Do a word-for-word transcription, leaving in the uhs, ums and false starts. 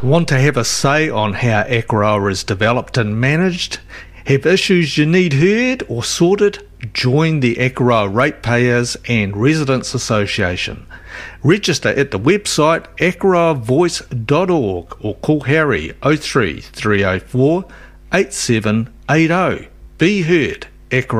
Want to have a say on how Akaroa is developed and managed? Have issues you need heard or sorted? Join the Akaroa Ratepayers and Residents Association. Register at the website akaroa voice dot org or call Harry oh three three oh four eight seven eight oh. Be heard, Akaroa.